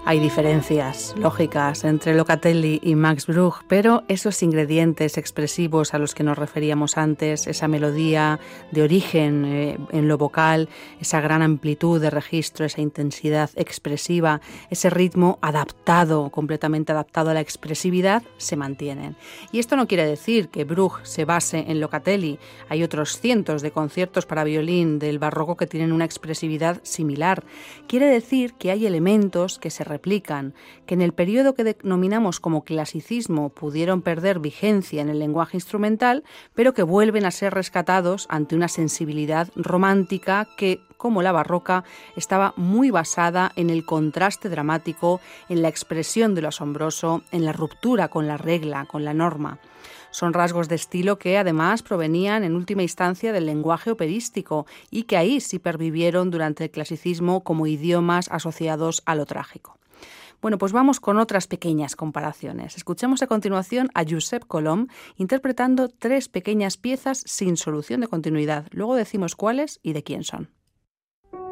Hay diferencias lógicas entre Locatelli y Max Bruch, pero esos ingredientes expresivos a los que nos referíamos antes, esa melodía de origen en lo vocal, esa gran amplitud de registro, esa intensidad expresiva, ese ritmo adaptado, completamente adaptado a la expresividad, se mantienen. Y esto no quiere decir que Bruch se base en Locatelli. Hay otros cientos de conciertos para violín del barroco que tienen una expresividad similar. Quiere decir que hay elementos que se replican, que en el periodo que denominamos como clasicismo pudieron perder vigencia en el lenguaje instrumental, pero que vuelven a ser rescatados ante una sensibilidad romántica que, como la barroca, estaba muy basada en el contraste dramático, en la expresión de lo asombroso, en la ruptura con la regla, con la norma. Son rasgos de estilo que además provenían en última instancia del lenguaje operístico y que ahí sí pervivieron durante el clasicismo como idiomas asociados a lo trágico. Bueno, pues vamos con otras pequeñas comparaciones. Escuchemos a continuación a Josep Colom interpretando 3 pequeñas piezas sin solución de continuidad. Luego decimos cuáles y de quién son.